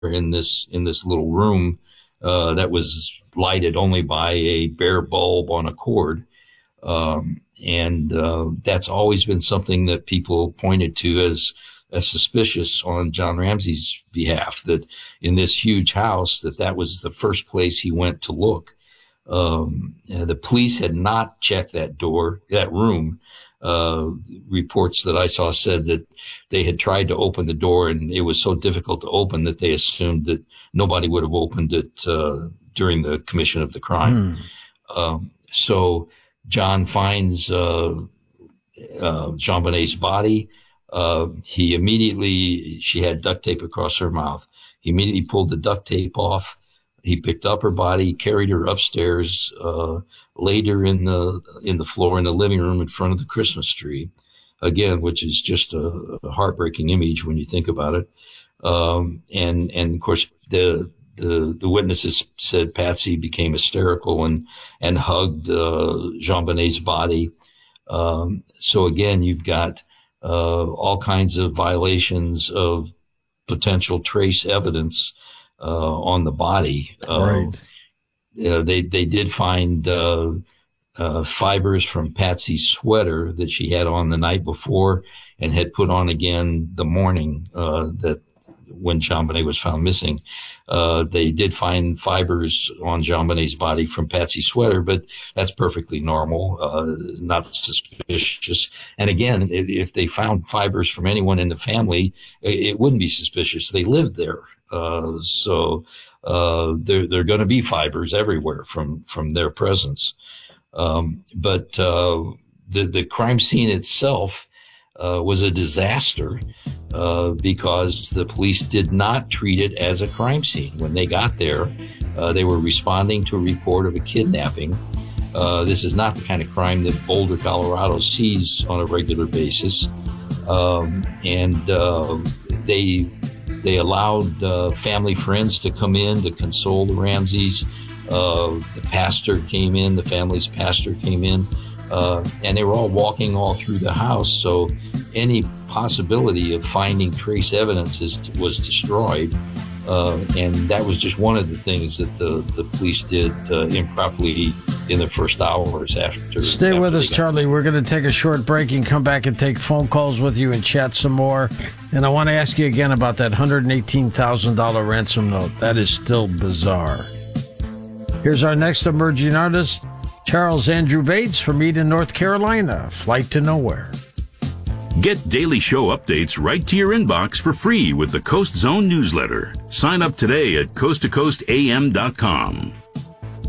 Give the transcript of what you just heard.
in this little room that was lighted only by a bare bulb on a cord. That's always been something that people pointed to as suspicious on John Ramsey's behalf, that in this huge house, that was the first place he went to look. The police had not checked that room. Reports that I saw said that they had tried to open the door and it was so difficult to open that they assumed that nobody would have opened it during the commission of the crime. So John finds JonBenét's body. She had duct tape across her mouth. He immediately pulled the duct tape off. He picked up her body, carried her upstairs, laid her in the floor in the living room in front of the Christmas tree, again, which is just a heartbreaking image when you think about it. And of course, the witnesses said Patsy became hysterical and hugged JonBenét's body. So again, you've got all kinds of violations of potential trace evidence on the body. Right. They did find fibers from Patsy's sweater that she had on the night before and had put on again the morning that when JonBenet was found missing. They did find fibers on JonBenét's body from Patsy's sweater, but that's perfectly normal, not suspicious. And again, if they found fibers from anyone in the family, it wouldn't be suspicious. They lived there. So there are going to be fibers everywhere from their presence. But the crime scene itself was a disaster because the police did not treat it as a crime scene. When they got there, they were responding to a report of a kidnapping. This is not the kind of crime that Boulder, Colorado sees on a regular basis. They allowed family friends to come in to console the Ramseys. The pastor came in, the family's pastor came in, and they were all walking all through the house. So any possibility of finding trace evidence was destroyed. And that was just one of the things that the police did improperly in the first hours after. Stay with us, Charlie. We're going to take a short break and come back and take phone calls with you and chat some more. And I want to ask you again about that $118,000 ransom note. That is still bizarre. Here's our next emerging artist, Charles Andrew Bates from Eden, North Carolina. Flight to Nowhere. Get daily show updates right to your inbox for free with the Coast Zone newsletter. Sign up today at coasttocoastam.com.